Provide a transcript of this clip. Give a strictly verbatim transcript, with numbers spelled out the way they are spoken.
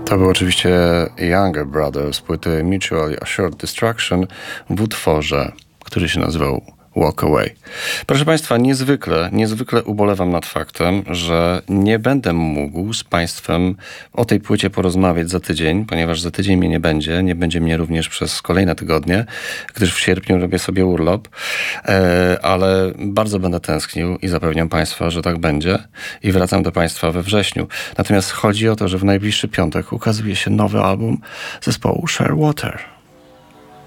To był oczywiście Younger Brothers z płyty Mutually Assured Destruction w utworze, który się nazywał Walk Away. Proszę Państwa, niezwykle, niezwykle ubolewam nad faktem, że nie będę mógł z Państwem o tej płycie porozmawiać za tydzień, ponieważ za tydzień mnie nie będzie. Nie będzie mnie również przez kolejne tygodnie, gdyż w sierpniu robię sobie urlop, e, ale bardzo będę tęsknił i zapewniam Państwa, że tak będzie i wracam do Państwa we wrześniu. Natomiast chodzi o to, że w najbliższy piątek ukazuje się nowy album zespołu Sheerwater.